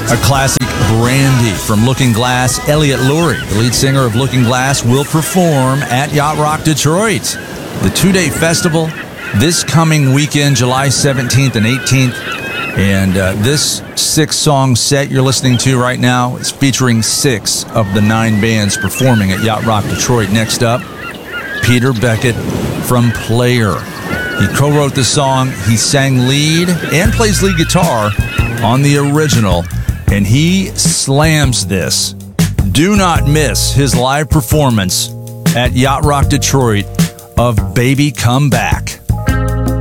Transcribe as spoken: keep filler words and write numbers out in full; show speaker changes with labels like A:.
A: A classic, Brandy, from Looking Glass. Elliot Lurie, the lead singer of Looking Glass, will perform at Yacht Rock Detroit. The two-day festival this coming weekend, July seventeenth and eighteenth. And uh, this six-song set you're listening to right now is featuring six of the nine bands performing at Yacht Rock Detroit. Next up, Peter Beckett from Player. He co-wrote the song, he sang lead and plays lead guitar on the original, and he slams this. Do not miss his live performance at Yacht Rock Detroit of Baby Come Back.